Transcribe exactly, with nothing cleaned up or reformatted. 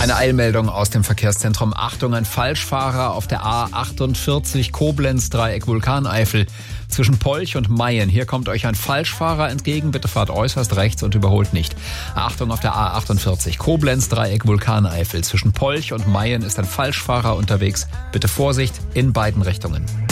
Eine Eilmeldung aus dem Verkehrszentrum. Achtung, ein Falschfahrer auf der A achtundvierzig Koblenz, Dreieck Vulkaneifel. Zwischen Polch und Mayen. Hier kommt euch ein Falschfahrer entgegen. Bitte fahrt äußerst rechts und überholt nicht. Achtung auf der A achtundvierzig Koblenz, Dreieck Vulkaneifel. Zwischen Polch und Mayen ist ein Falschfahrer unterwegs. Bitte Vorsicht in beiden Richtungen.